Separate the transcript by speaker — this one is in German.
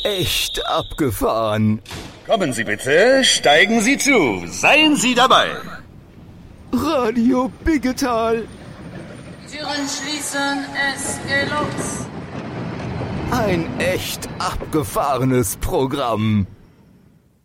Speaker 1: echt abgefahren.
Speaker 2: Kommen Sie bitte, steigen Sie zu, seien Sie dabei.
Speaker 1: Radio Biggetal.
Speaker 3: Türen schließen, es geht los.
Speaker 1: Ein echt abgefahrenes Programm.